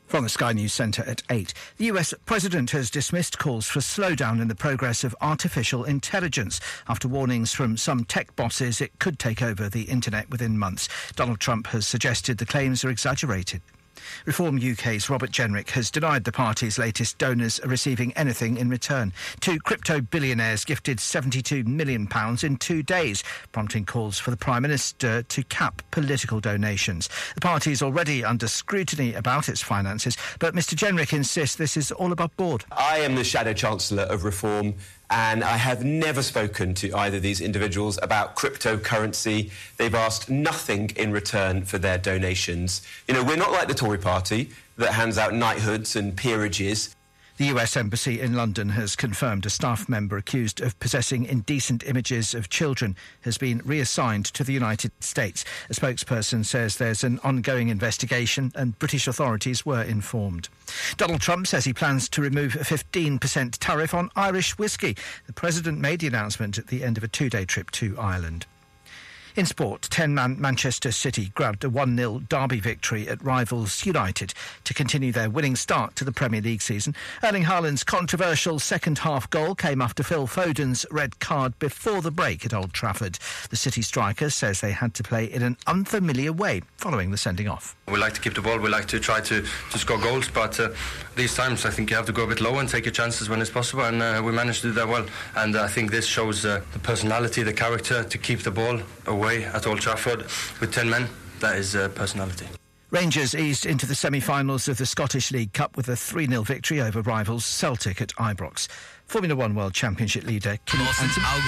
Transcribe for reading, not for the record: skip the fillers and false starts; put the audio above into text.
From the Sky News Centre at 8. The US President has dismissed calls for a slowdown in the progress of artificial intelligence after warnings from some tech bosses it could take over the internet within months. Donald Trump has suggested the claims are exaggerated. Reform UK's Robert Jenrick has denied the party's latest donors are receiving anything in return. Two crypto billionaires gifted £72 million in 2 days, prompting calls for the Prime Minister to cap political donations. The party is already under scrutiny about its finances, but Mr Jenrick insists this is all above board. I am the Shadow Chancellor of Reform, and I have never spoken to either of these individuals about cryptocurrency. They've asked nothing in return for their donations. You know, we're not like the Tory party that hands out knighthoods and peerages. The US Embassy in London has confirmed a staff member accused of possessing indecent images of children has been reassigned to the United States. A spokesperson says there's an ongoing investigation and British authorities were informed. Donald Trump says he plans to remove a 15% tariff on Irish whiskey. The President made the announcement at the end of a 2-day trip to Ireland. In sport, 10-man Manchester City grabbed a 1-0 derby victory at rivals United to continue their winning start to the Premier League season. Erling Haaland's controversial second-half goal came after Phil Foden's red card before the break at Old Trafford. The City striker says they had to play in an unfamiliar way following the sending off. We like to keep the ball, we like to try to score goals, but these times I think you have to go a bit low and take your chances when it's possible, and we managed to do that well. And I think this shows the personality, the character to keep the ball away at Old Trafford with 10 men. That is personality. Rangers eased into the semi-finals of the Scottish League Cup with a 3-0 victory over rivals Celtic at Ibrox. Formula One World Championship leader Kimi Antonelli